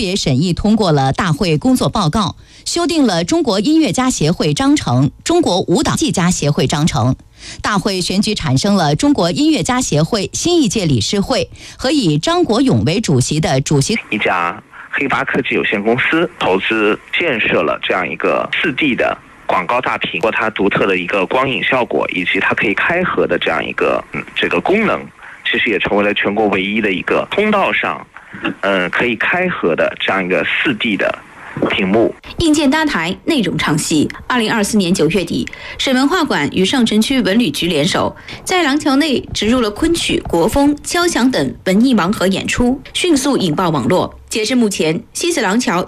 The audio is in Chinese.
别审议通过了大会工作报告，修订了中国音乐家协会章程、中国舞蹈技家协会章程。大会选举产生了中国音乐家协会新一届理事会和以张国勇为主席的主席。 一家黑八科技有限公司投资建设了这样一个4D 的广告大屏，它独特的一个光影效果以及它可以开合的这样一个这个功能，其实也成为了全国唯一的一个通道上可以开合的这样一个4D 的屏幕。 硬件搭台，内容唱戏。2024年9月底，省文化馆与上城区文旅局联手，在廊桥内植入了昆曲、国风、交响等文艺盲盒演出，迅速引爆网络。截至目前，西子廊桥